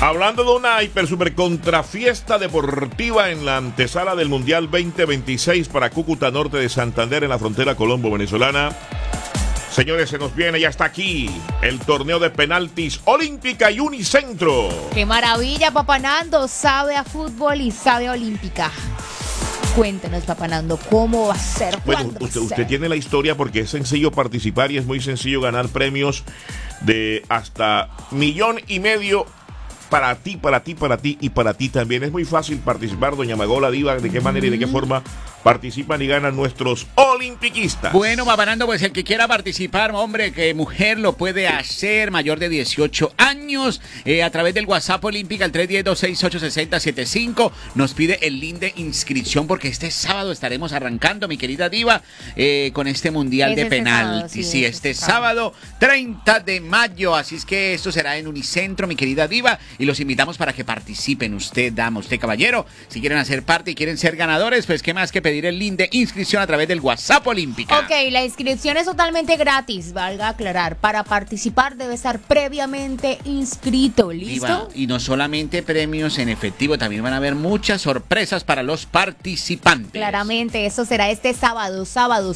Hablando de una hiper super contrafiesta deportiva en la antesala del Mundial 2026 para Cúcuta Norte de Santander en la frontera colombo-venezolana. Señores, se nos viene, ya está aquí el torneo de penaltis Olímpica y Unicentro. ¡Qué maravilla, Papá Nando! Sabe a fútbol y sabe a Olímpica. Cuéntenos, Papá Nando, ¿cómo va a ser? Bueno, usted tiene la historia porque es sencillo participar y es muy sencillo ganar premios de hasta 1,5 millones para ti y para ti también. Es muy fácil participar, doña Magola Diva, de qué manera y de qué forma participan y ganan nuestros olimpiquistas. Bueno, Papá Nando, pues el que quiera participar, hombre, que mujer lo puede hacer, mayor de 18 años, a través del WhatsApp Olímpica, el 310-268-6075, nos pide el link de inscripción porque este sábado estaremos arrancando, mi querida Diva, con este Mundial de penaltis. Sí, este sábado 30 de mayo, así es que esto será en Unicentro, mi querida Diva, y los invitamos para que participen, usted, dama, usted, caballero, si quieren hacer parte y quieren ser ganadores, pues qué más que pedir el link de inscripción a través del WhatsApp Olímpica. Ok, la inscripción es totalmente gratis, valga aclarar. Para participar debe estar previamente inscrito, ¿listo? Diva, y no solamente premios en efectivo, también van a haber muchas sorpresas para los participantes. Claramente, eso será este sábado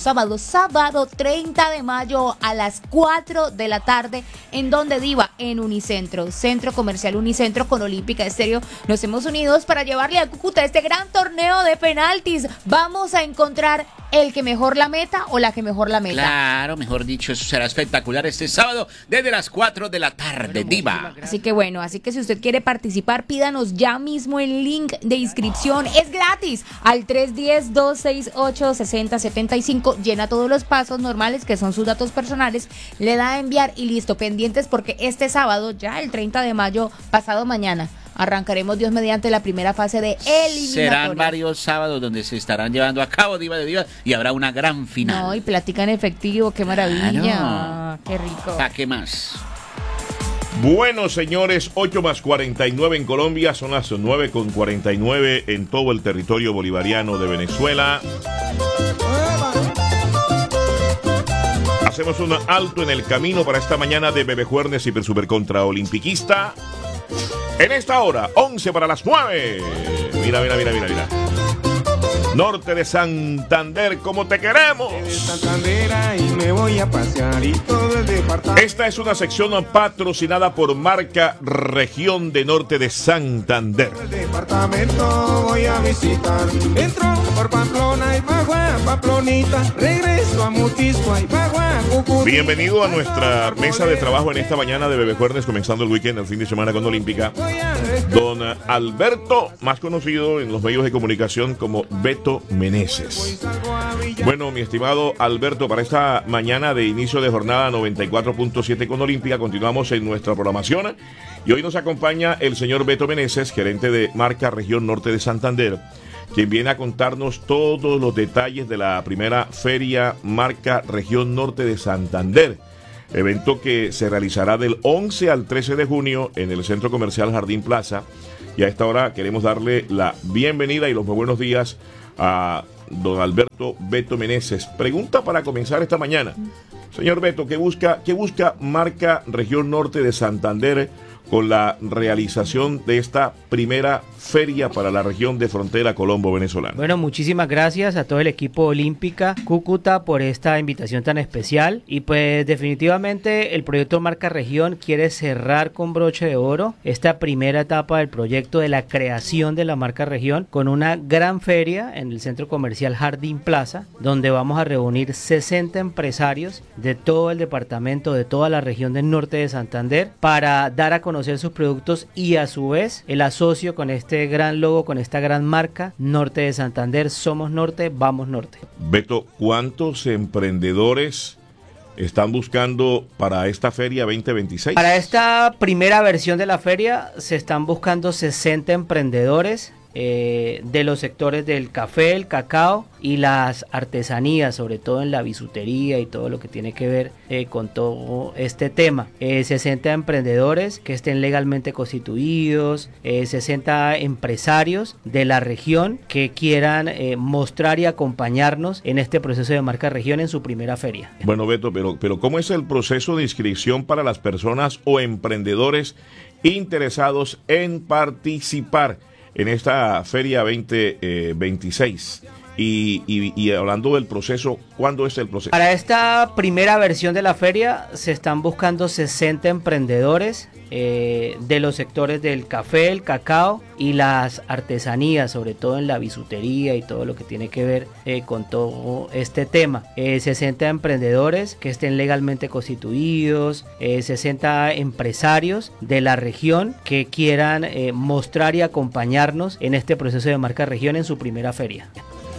30 de mayo a las 4 de la tarde. ¿En donde, Diva? En Unicentro, Centro Comercial Unicentro con Olímpica Estéreo. Nos hemos unido para llevarle a Cúcuta este gran torneo de penaltis. Vamos a encontrar el que mejor la meta o la que mejor la meta. Claro, mejor dicho, eso será espectacular este sábado desde las 4 de la tarde, Diva. Así que si usted quiere participar, pídanos ya mismo el link de inscripción. Es gratis al 310-268-6075. Llena todos los pasos normales que son sus datos personales. Le da a enviar y listo. Pendientes porque este sábado, ya el 30 de mayo, pasado mañana, arrancaremos, Dios mediante, la primera fase de eliminatoria. Serán varios sábados donde se estarán llevando a cabo, Diva de Diva, y habrá una gran final. No, y platica en efectivo, qué maravilla. Claro. Qué rico. ¿Para qué más? Bueno, señores, 8+49 en Colombia, son las 9:49 en todo el territorio bolivariano de Venezuela. Hacemos un alto en el camino para esta mañana de Bebe Juernes y Super Contra Olimpiquista. En esta hora, 11 para las 9. Mira. Norte de Santander, como te queremos. Esta es una sección patrocinada por Marca Región de Norte de Santander. El departamento voy a visitar. Entro por Pamplona y bajo a Pamplonita. Regreso a Mutisco y bajo a Cúcuta. Bienvenido a nuestra mesa de trabajo en esta mañana de Bebe Juernes, comenzando el weekend, el fin de semana con Olímpica. Don Alberto, más conocido en los medios de comunicación como Beto Meneses. Bueno, mi estimado Alberto, para esta mañana de inicio de jornada 94.7 con Olímpica, continuamos en nuestra programación y hoy nos acompaña el señor Beto Meneses, gerente de Marca Región Norte de Santander, quien viene a contarnos todos los detalles de la primera feria Marca Región Norte de Santander, evento que se realizará del 11 al 13 de junio en el Centro Comercial Jardín Plaza. Y a esta hora queremos darle la bienvenida y los muy buenos días a don Alberto Beto Meneses. Pregunta para comenzar esta mañana. Señor Beto, ¿qué busca Marca Región Norte de Santander con la realización de esta primera feria para la región de frontera colombo-venezolana? Bueno, muchísimas gracias a todo el equipo Olímpica Cúcuta por esta invitación tan especial y pues definitivamente el proyecto Marca Región quiere cerrar con broche de oro esta primera etapa del proyecto de la creación de la Marca Región con una gran feria en el Centro Comercial Jardín Plaza, donde vamos a reunir 60 empresarios de todo el departamento, de toda la región del norte de Santander, para dar a conocer sus productos y a su vez el asocio con este gran logo, con esta gran marca Norte de Santander. Somos Norte, vamos Norte. Beto, ¿cuántos emprendedores están buscando para esta feria 2026? Para esta primera versión de la feria se están buscando 60 emprendedores de los sectores del café, el cacao y las artesanías, sobre todo en la bisutería y todo lo que tiene que ver con todo este tema. 60 emprendedores que estén legalmente constituidos, 60 empresarios de la región que quieran mostrar y acompañarnos en este proceso de marca región en su primera feria. Bueno, Beto, pero ¿cómo es el proceso de inscripción para las personas o emprendedores interesados en participar en esta Feria 2026? Y hablando del proceso, ¿cuándo es el proceso? Para esta primera versión de la feria se están buscando 60 emprendedores de los sectores del café, el cacao y las artesanías, sobre todo en la bisutería y todo lo que tiene que ver con todo este tema. 60 emprendedores que estén legalmente constituidos, 60 empresarios de la región que quieran mostrar y acompañarnos en este proceso de marca región en su primera feria.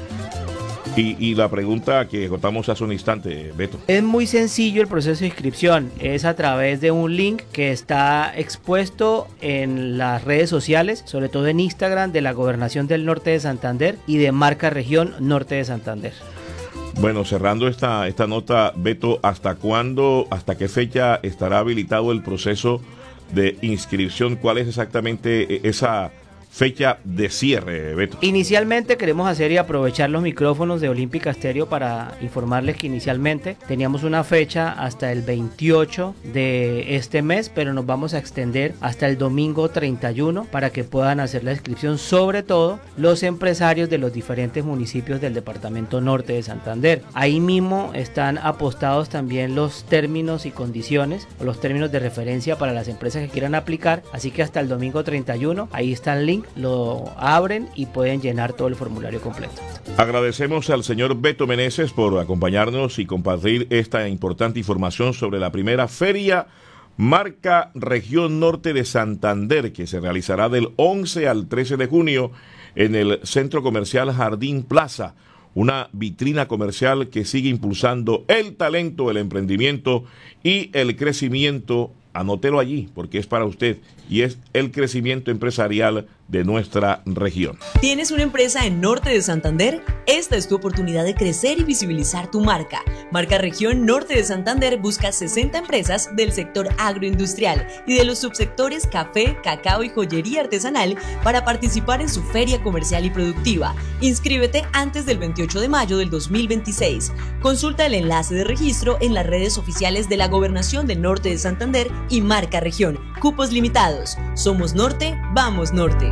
Y la pregunta que contamos hace un instante, Beto. Es muy sencillo el proceso de inscripción, es a través de un link que está expuesto en las redes sociales, sobre todo en Instagram, de la Gobernación del Norte de Santander y de Marca Región Norte de Santander. Bueno, cerrando esta nota, Beto, ¿hasta cuándo, hasta qué fecha estará habilitado el proceso de inscripción? ¿Cuál es exactamente esa fecha de cierre, Beto? Inicialmente queremos hacer y aprovechar los micrófonos de Olímpica Estéreo para informarles que inicialmente teníamos una fecha hasta el 28 de este mes, pero nos vamos a extender hasta el domingo 31 para que puedan hacer la inscripción, sobre todo los empresarios de los diferentes municipios del departamento norte de Santander. Ahí mismo están apostados también los términos y condiciones, o los términos de referencia para las empresas que quieran aplicar, así que hasta el domingo 31, ahí está el link, lo abren y pueden llenar todo el formulario completo. Agradecemos al señor Beto Meneses por acompañarnos y compartir esta importante información sobre la primera feria Marca Región Norte de Santander, que se realizará del 11 al 13 de junio en el Centro Comercial Jardín Plaza, una vitrina comercial que sigue impulsando el talento, el emprendimiento y el crecimiento. Anótelo allí porque es para usted y es el crecimiento empresarial de nuestra región. ¿Tienes una empresa en Norte de Santander? Esta es tu oportunidad de crecer y visibilizar tu marca. Marca Región Norte de Santander busca 60 empresas del sector agroindustrial y de los subsectores café, cacao y joyería artesanal para participar en su feria comercial y productiva. Inscríbete antes del 28 de mayo del 2026. Consulta el enlace de registro en las redes oficiales de la Gobernación del Norte de Santander y Marca Región. Cupos limitados. Somos Norte, vamos Norte.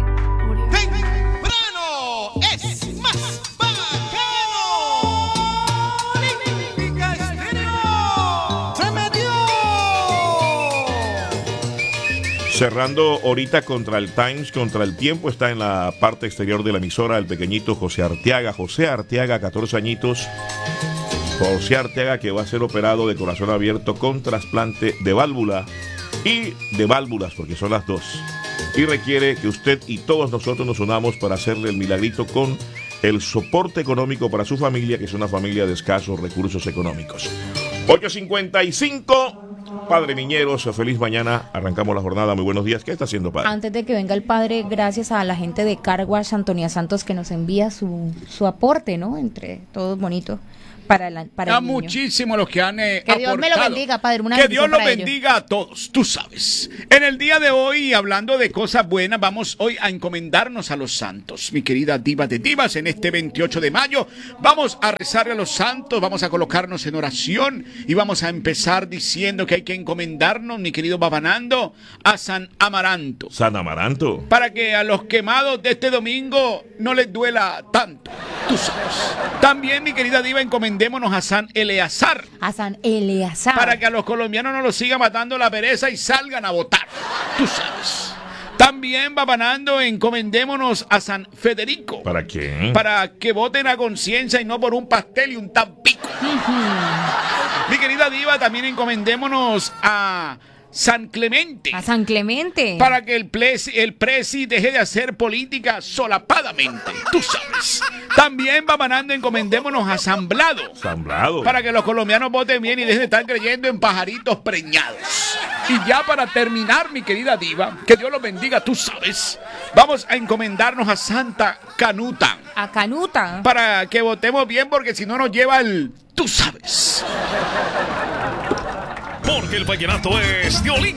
Temprano es más bacano. Olímpica Estéreo se metió. Cerrando ahorita contra el Times, contra el tiempo, está en la parte exterior de la emisora el pequeñito José Arteaga. José Arteaga, 14 añitos. José Arteaga, que va a ser operado de corazón abierto con trasplante de válvula y de válvulas, porque son las dos. Y requiere que usted y todos nosotros nos unamos para hacerle el milagrito con el soporte económico para su familia, que es una familia de escasos recursos económicos. 8:55. Padre Miñeros, feliz mañana. Arrancamos la jornada. Muy buenos días. ¿Qué está haciendo, padre? Antes de que venga el padre, gracias a la gente de Carwash Antonia Santos que nos envía su aporte, ¿no? Entre todos bonito. Para el niño. Muchísimo los que han que Dios aportado. me lo bendiga, padre. Una que Dios los para bendiga a todos, tú sabes. En el día de hoy, hablando de cosas buenas, vamos hoy a encomendarnos a los santos. Mi querida diva de divas, en este 28 de mayo, vamos a rezarle a los santos, vamos a colocarnos en oración y vamos a empezar diciendo que hay que encomendarnos, mi querido Babanando, a San Amaranto. San Amaranto. Para que a los quemados de este domingo no les duela tanto, tú sabes. También, mi querida diva, encomendémonos a San Eleazar. A San Eleazar. Para que a los colombianos no los siga matando la pereza y salgan a votar. Tú sabes. También, Babanando, encomendémonos a San Federico. ¿Para qué? Para que voten a conciencia y no por un pastel y un tampico. Mi querida diva, también encomendémonos a San Clemente. A San Clemente. Para que el presi deje de hacer política solapadamente. Tú sabes. También, Babanando, encomendémonos a San Blado. San Blado. Para que los colombianos voten bien y dejen de estar creyendo en pajaritos preñados. Y ya para terminar, mi querida diva, que Dios los bendiga, tú sabes. Vamos a encomendarnos a Santa Canuta A Canuta. para que votemos bien, porque si no nos lleva el... Tú sabes. Porque el vallenato es de Olimpo.